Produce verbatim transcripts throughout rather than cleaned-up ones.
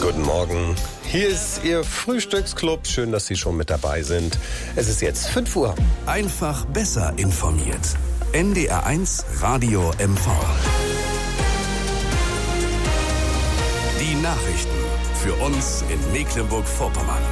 Guten Morgen. Hier ist Ihr Frühstücksclub. Schön, dass Sie schon mit dabei sind. Es ist jetzt fünf Uhr. Einfach besser informiert. N D R eins Radio M V. Die Nachrichten für uns in Mecklenburg-Vorpommern.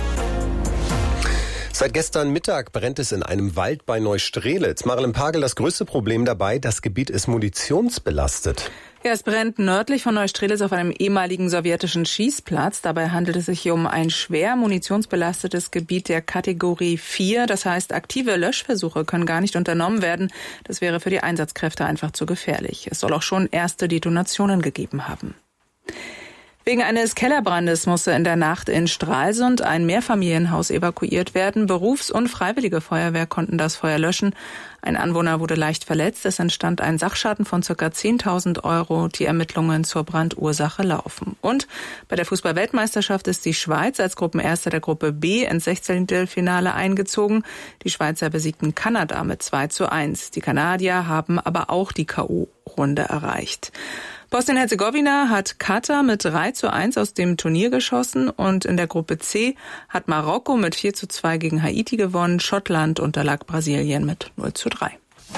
Seit gestern Mittag brennt es in einem Wald bei Neustrelitz. Marilyn Pagel, das größte Problem dabei, das Gebiet ist munitionsbelastet. Ja, es brennt nördlich von Neustrelitz auf einem ehemaligen sowjetischen Schießplatz. Dabei handelt es sich um ein schwer munitionsbelastetes Gebiet der Kategorie vier. Das heißt, aktive Löschversuche können gar nicht unternommen werden. Das wäre für die Einsatzkräfte einfach zu gefährlich. Es soll auch schon erste Detonationen gegeben haben. Wegen eines Kellerbrandes musste in der Nacht in Stralsund ein Mehrfamilienhaus evakuiert werden. Berufs- und Freiwillige Feuerwehr konnten das Feuer löschen. Ein Anwohner wurde leicht verletzt. Es entstand ein Sachschaden von ca. zehntausend Euro. Die Ermittlungen zur Brandursache laufen. Und bei der Fußball-Weltmeisterschaft ist die Schweiz als Gruppenerster der Gruppe B ins Sechzehntelfinale eingezogen. Die Schweizer besiegten Kanada mit zwei zu eins. Die Kanadier haben aber auch die K O-Runde erreicht. Bosnien-Herzegowina hat Katar mit drei zu eins aus dem Turnier geschossen und in der Gruppe C hat Marokko mit vier zu zwei gegen Haiti gewonnen. Schottland unterlag Brasilien mit null zu drei.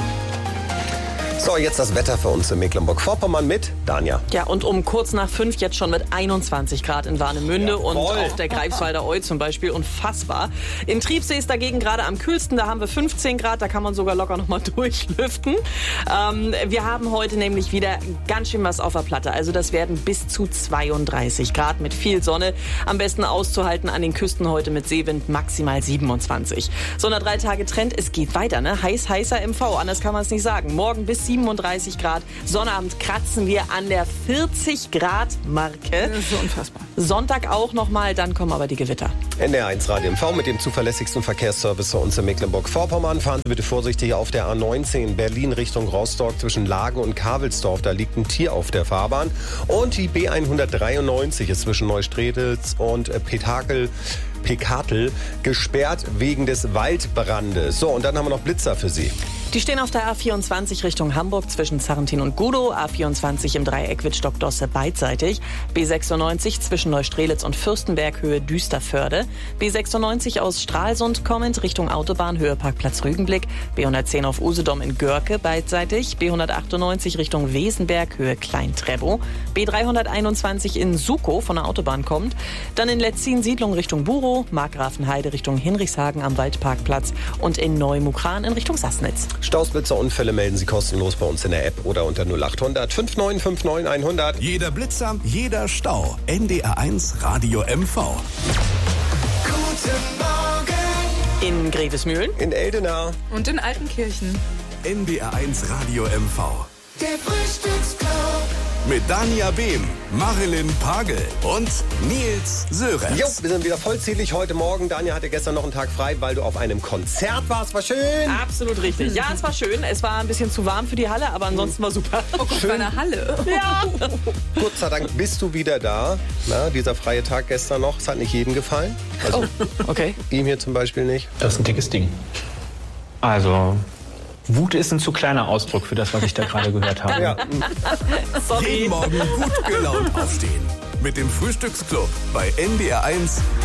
So, jetzt das Wetter für uns in Mecklenburg-Vorpommern mit Danja. Ja, und um kurz nach fünf jetzt schon mit einundzwanzig Grad in Warnemünde, ja, und auf der Greifswalder Eu zum Beispiel. Unfassbar. In Triebsee ist dagegen gerade am kühlsten, da haben wir fünfzehn Grad, da kann man sogar locker nochmal durchlüften. Ähm, wir haben heute nämlich wieder ganz schön was auf der Platte. Also das werden bis zu zweiunddreißig Grad mit viel Sonne. Am besten auszuhalten an den Küsten heute mit Seewind maximal siebenundzwanzig. So eine drei Tage Trend, es geht weiter, ne? Heiß, heißer M V, anders kann man es nicht sagen. Morgen bis siebenunddreißig Grad. Sonnabend kratzen wir an der vierzig Grad Marke. Das ist so unfassbar. Sonntag auch nochmal, dann kommen aber die Gewitter. N D R eins Radio M V mit dem zuverlässigsten Verkehrsservice für uns in Mecklenburg-Vorpommern. Fahren Sie bitte vorsichtig auf der A neunzehn Berlin Richtung Rostock zwischen Lage und Kavelsdorf. Da liegt ein Tier auf der Fahrbahn. Und die B hundertdreiundneunzig ist zwischen Neustrelitz und Petakel. Pekatel gesperrt wegen des Waldbrandes. So, und dann haben wir noch Blitzer für Sie. Die stehen auf der A vierundzwanzig Richtung Hamburg zwischen Zarrentin und Gudow, A vierundzwanzig im Dreieck Wittstock-Dosse beidseitig, B sechsundneunzig zwischen Neustrelitz und Fürstenberg Höhe Düsterförde, B sechsundneunzig aus Stralsund kommend Richtung Autobahn Höhe Parkplatz Rügenblick, B hundertzehn auf Usedom in Görke beidseitig, B hundertachtundneunzig Richtung Wesenberg Höhe Klein-Treppow, B dreihunderteinundzwanzig in Sukow von der Autobahn kommt, dann in Letzin Siedlung Richtung Burow, Markgrafenheide Richtung Hinrichshagen am Waldparkplatz und in Neumukran in Richtung Sassnitz. Staus, Blitzer, Unfälle melden Sie kostenlos bei uns in der App oder unter null acht hundert fünf neun fünf neun hundert. Jeder Blitzer, jeder Stau. N D R eins Radio M V. Guten Morgen. In Grevesmühlen, In Eldena. Und in Altenkirchen. N D R eins Radio M V. Der Frühstücksclub. Mit Danja Behm, Marilyn Pagel und Nils Sörenz. Jo, wir sind wieder vollzählig heute Morgen. Danja hatte gestern noch einen Tag frei, weil du auf einem Konzert warst. War schön. absolut richtig. Ja, es war schön. Es war ein bisschen zu warm für die Halle, aber ansonsten war super. Oh Gott, bei einer Halle. Ja. Gott sei Dank bist du wieder da. Na, dieser freie Tag gestern noch. Es hat nicht jedem gefallen. Also Oh, okay. ihm hier zum Beispiel nicht. Das ist ein dickes Ding. Also, Wut ist ein zu kleiner Ausdruck für das, was ich da gerade gehört habe. Ja. Sorry. Jeden Morgen gut gelaunt aufstehen. Mit dem Frühstücksclub bei N D R eins